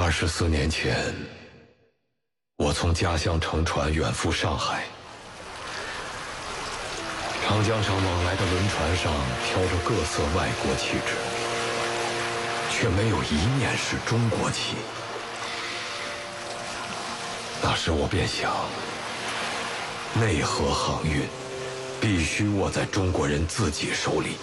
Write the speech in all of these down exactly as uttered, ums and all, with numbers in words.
二十四年前，我从家乡乘船远赴上海。长江上往来的轮船上飘着各色外国旗帜，却没有一面是中国旗。那时我便想，内河航运必须握在中国人自己手里。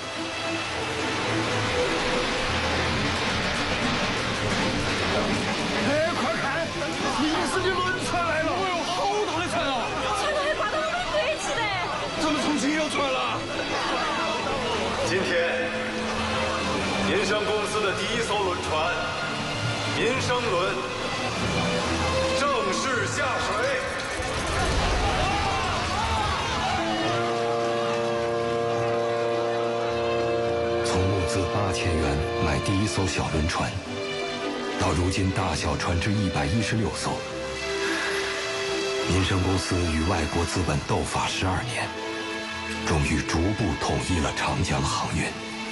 哎，快看，英式的轮船来了！哦哟，好大的船啊！ 船头还挂到我们飞机的。 怎么重庆有船了？ 今天，民生公司的第一艘轮船“民生轮”正式下水。 从募资八千元买第一艘小轮船，到如今大小船只一百一十六艘，民生公司与外国资本斗法十二年，终于逐步统一了长江航运。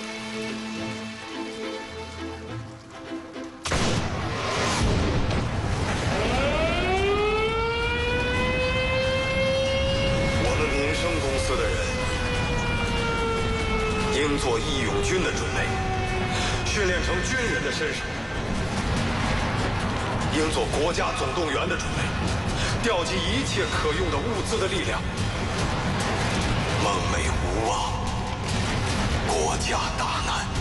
我们民生公司的人应做义勇军的准备，训练成军人的身手；应做国家总动员的准备，调集一切可用的物资的力量。梦寐无望，国家大难。